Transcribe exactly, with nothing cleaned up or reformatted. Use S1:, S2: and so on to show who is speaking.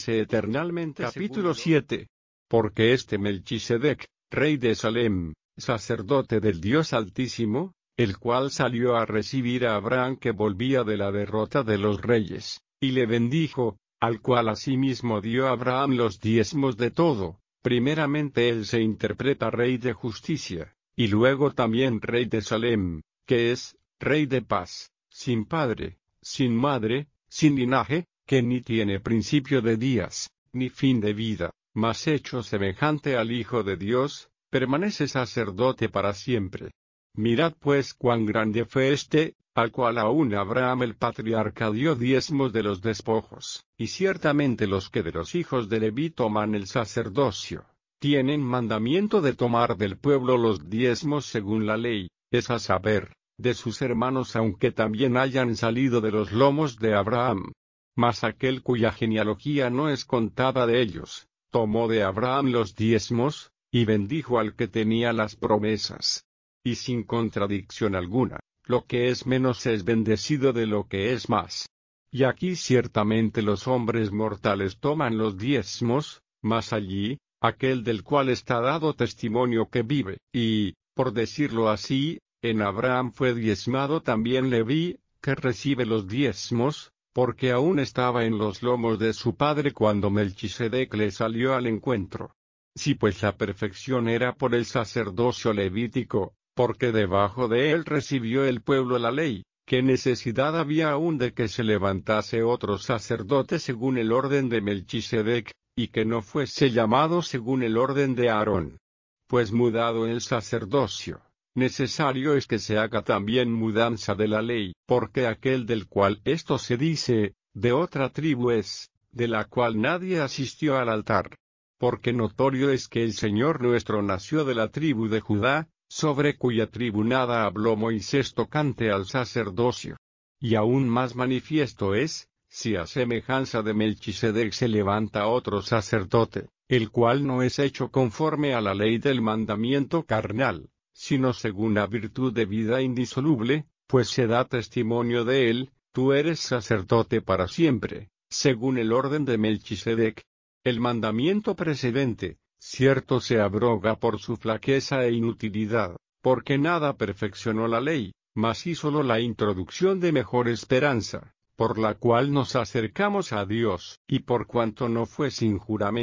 S1: pase eternalmente. Capítulo siete. Porque este Melchisedec, rey de Salem, sacerdote del Dios Altísimo, el cual salió a recibir a Abraham que volvía de la derrota de los reyes, y le bendijo, al cual asimismo dio a Abraham los diezmos de todo. Primeramente él se interpreta rey de justicia, y luego también rey de Salem, que es, rey de paz, sin padre, sin madre, sin linaje, que ni tiene principio de días, ni fin de vida, mas hecho semejante al Hijo de Dios, permanece sacerdote para siempre. Mirad pues cuán grande fue este, al cual aún Abraham el patriarca dio diezmos de los despojos, y ciertamente los que de los hijos de Leví toman el sacerdocio, tienen mandamiento de tomar del pueblo los diezmos según la ley, es a saber, de sus hermanos aunque también hayan salido de los lomos de Abraham. Mas aquel cuya genealogía no es contada de ellos, tomó de Abraham los diezmos, y bendijo al que tenía las promesas. Y sin contradicción alguna, lo que es menos es bendecido de lo que es más. Y aquí ciertamente los hombres mortales toman los diezmos, mas allí, aquel del cual está dado testimonio que vive, y, por decirlo así, en Abraham fue diezmado también Leví, que recibe los diezmos, porque aún estaba en los lomos de su padre cuando Melchisedec le salió al encuentro. Si pues la perfección era por el sacerdocio levítico, porque debajo de él recibió el pueblo la ley, ¿qué necesidad había aún de que se levantase otro sacerdote según el orden de Melchisedec, y que no fuese llamado según el orden de Aarón? Pues mudado el sacerdocio, necesario es que se haga también mudanza de la ley, porque aquel del cual esto se dice, de otra tribu es, de la cual nadie asistió al altar. Porque notorio es que el Señor nuestro nació de la tribu de Judá, sobre cuya tribu nada habló Moisés tocante al sacerdocio. Y aún más manifiesto es, si a semejanza de Melchisedec se levanta otro sacerdote, el cual no es hecho conforme a la ley del mandamiento carnal, sino según la virtud de vida indisoluble, pues se da testimonio de él, tú eres sacerdote para siempre, según el orden de Melchisedec. El mandamiento precedente, cierto se abroga por su flaqueza e inutilidad, porque nada perfeccionó la ley, mas hízolo la introducción de mejor esperanza, por la cual nos acercamos a Dios, y por cuanto no fue sin juramento.